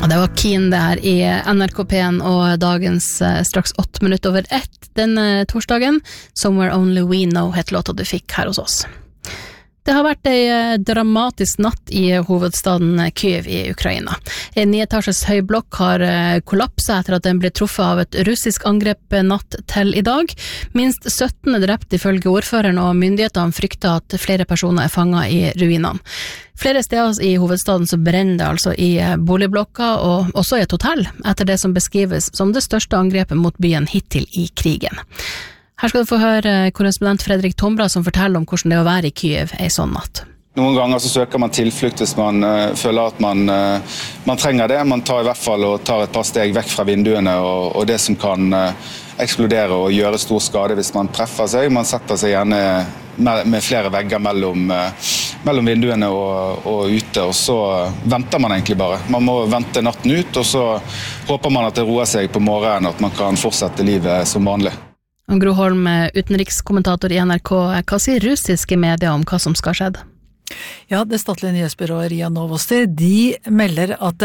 Det var Keen det her I NRK P1 og dagens straks 8 minutter over 1 den torsdagen. Somewhere Only We Know het låta du fikk her hos oss. Det har vært en dramatisk natt I hovedstaden Kyiv I Ukraina. En 9-etasjes høy blokk har kollapset etter at den ble truffet av et russisk angrep natt til I dag. Minst 17 drept ifølge ordføreren, og myndighetene frykter at flere personer fanget I ruinene. Flere steder I hovedstaden så brenner det altså I boligblokka og også I et hotell, etter det som beskrives som det største angrepet mot byen hittil I krigen. Her skal du få høre korrespondent Fredrik Tombra som forteller om hvordan det å være I Kyiv en sånn natt. Noen ganger så søker man tilflukt hvis man føler at man trenger det. Man tar I hvert fall og tar et par steg vekk fra vinduene og det som kan eksplodere og gjøre stor skade hvis man treffer seg. Man setter seg gjerne med flere vegger mellom vinduene og ute, og så venter man egentlig bare. Man må vente natten ut, og så håper man at det roer seg på morgenen, at man kan fortsette livet som vanlig. Og Gro Holm, utenrikskommentator I NRK, hva sier russiske medier om hva som skal skjedd? Ja, det statlige nyhetsbyrået RIA Novosti, de melder at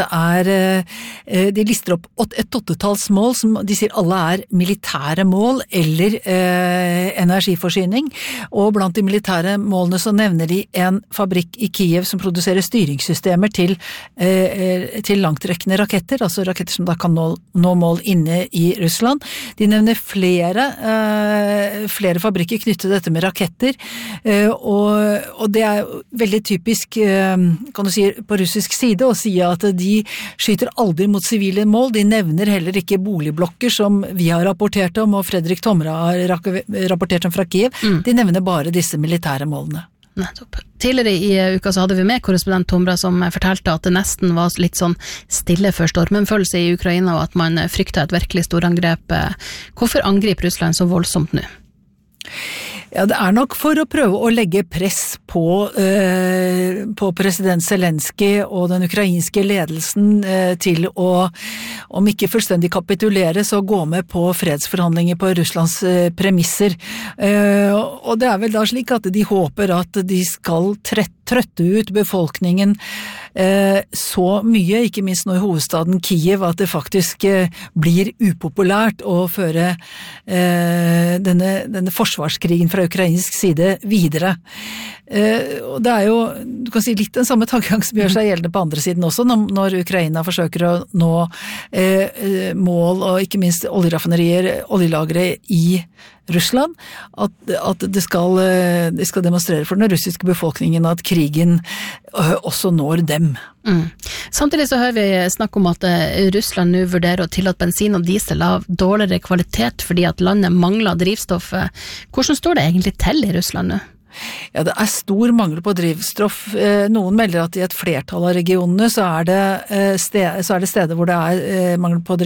de lister opp et 8-talls mål som de sier alle militære mål eller energiforsyning, og blant de militære målene så nevner de en fabrikk I Kyiv som produserer styringssystemer til langtrekkende raketter, altså raketter som da kan nå mål inne I Russland. De nevner flere fabrikker knyttet til dette med raketter, og det veldig typisk, kan du si, på russisk side å si at de skyter aldri mot sivile mål. De nevner heller ikke boligblokker som vi har rapportert om, og Fredrik Tomra har rapportert om fra Kyiv. De nevner bare disse militære målene. Nettopp. Tidligere I uka så hadde vi med korrespondent Tombra som fortalte at det nesten var litt sånn stille før stormenfølelse I Ukraina, og at man fryktet et virkelig storangrep. Hvorfor angriper Russland så voldsomt nå? Ja, det nok for å prøve å legge press på president Zelensky og den ukrainske ledelsen til å, om ikke fullstendig kapitulere, så gå med på fredsforhandlinger på Russlands premisser. Og det vel da slik at de håper at de skal trøtte ut befolkningen så mye, ikke minst nå I hovedstaden Kyiv, at det faktisk blir upopulært å føre denne forsvarskrigen fra ukrainsk side videre. Og det jo, du kan si litt den samme tankegang som gjør seg gjeldende på andre siden også, når Ukraina forsøker å nå mål og ikke minst oljeraffinerier, oljelagre I Russland, at det skal demonstrere for den russiske befolkningen at krigen også når dem. Samtidig så hører vi snakk om at Russland nå vurderer å tillate bensin og diesel av dårligere kvalitet fordi at landet mangler drivstoff. Hvordan står det egentlig til I Russland nå? Ja, det stor mangel på drivstoff. Noen melder at I et flertall av regionene så det steder hvor det mangel på drivstoff.